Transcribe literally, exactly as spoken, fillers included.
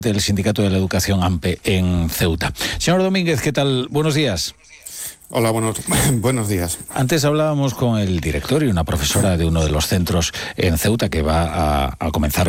del Sindicato de la Educación AMPE en Ceuta. Señor Domínguez, ¿qué tal? Buenos días. Hola, buenos, buenos días. Antes hablábamos con el director y una profesora de uno de los centros en Ceuta que va a, a comenzar